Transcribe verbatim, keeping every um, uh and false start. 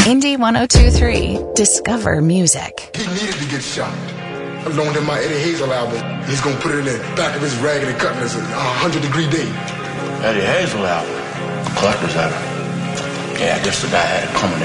Indie one oh two point three. Discover music. He needed to get shot. I loaned him my Eddie Hazel album. He's gonna put it in the back of his Raggedy Cutlass a hundred degree day. Eddie Hazel album? Collector's item. Yeah, I guess the guy had it coming